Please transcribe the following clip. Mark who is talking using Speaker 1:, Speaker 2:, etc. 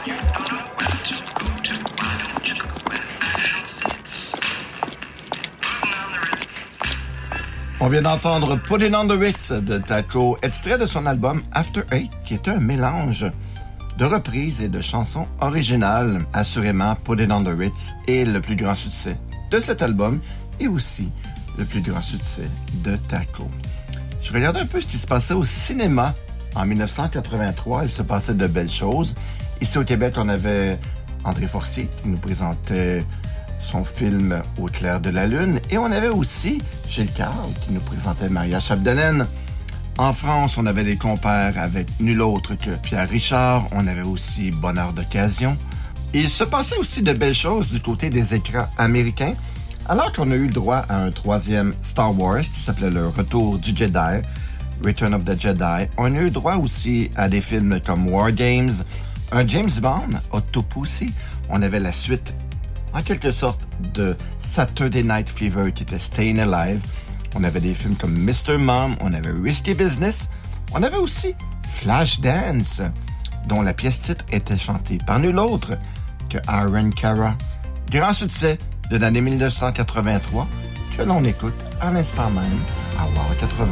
Speaker 1: On vient d'entendre Put It on the Ritz de Taco, extrait de son album After Eight, qui est un mélange de reprises et de chansons originales. Assurément, Put It on the Ritz est le plus grand succès de cet album et aussi le plus grand succès de Taco. Je regardais un peu ce qui se passait au cinéma en 1983. Il se passait de belles choses. Ici au Québec, on avait André Forcier qui nous présentait son film Au clair de la lune. Et on avait aussi Gilles Carle qui nous présentait Maria Chapdelaine. En France, on avait des compères avec nul autre que Pierre Richard. On avait aussi Bonheur d'occasion. Et il se passait aussi de belles choses du côté des écrans américains. Alors qu'on a eu le droit à un troisième Star Wars qui s'appelait Le Retour du Jedi, Return of the Jedi, on a eu droit aussi à des films comme War Games, un James Bond, Octopussy. On avait la suite en quelque sorte de Saturday Night Fever qui était Staying Alive. On avait des films comme Mr. Mom, on avait Risky Business, on avait aussi Flashdance, dont la pièce titre était chantée par nul autre que Aaron Carr. Grand succès de l'année 1983 que l'on écoute à l'instant même à WOW 80.